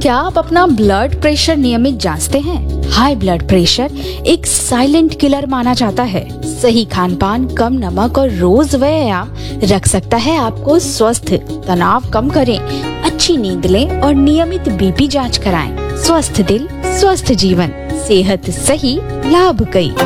क्या आप अपना ब्लड प्रेशर नियमित जांचते हैं? हाई ब्लड प्रेशर एक साइलेंट किलर माना जाता है। सही खान पान, कम नमक और रोज व्यायाम रख सकता है आपको स्वस्थ। तनाव कम करें, अच्छी नींद लें और नियमित बीपी जांच कराएं। स्वस्थ दिल, स्वस्थ जीवन, सेहत सही, लाभ कई।